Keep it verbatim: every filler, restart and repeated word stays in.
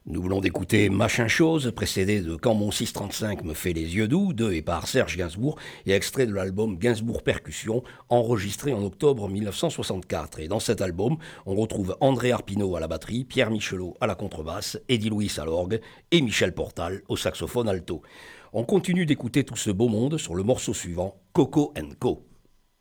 Nous venons d'écouter Machin Chose, précédé de Quand mon six cent trente-cinq me fait les yeux doux, de et par Serge Gainsbourg, et extrait de l'album Gainsbourg Percussion, enregistré en octobre mille neuf cent soixante-quatre. Et dans cet album, on retrouve André Arpino à la batterie, Pierre Michelot à la contrebasse, Eddie Louis à l'orgue et Michel Portal au saxophone alto. On continue d'écouter tout ce beau monde sur le morceau suivant, Coco and Co.